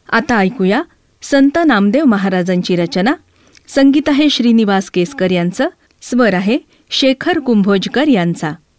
आता ऐकूया संत नामदेव महाराजांची रचना. संगीत आहे श्रीनिवास केसकर यांचं, स्वर आहे शेखर कुंभोजकर यांचा.